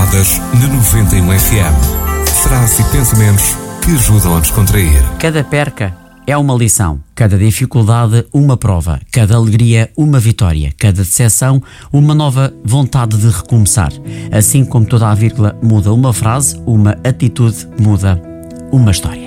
Descontraídas na 91 FM. Frases e pensamentos que ajudam a descontrair. Cada perca é uma lição, cada dificuldade uma prova, cada alegria uma vitória, cada decepção uma nova vontade de recomeçar. Assim como toda a vírgula muda uma frase, uma atitude muda uma história.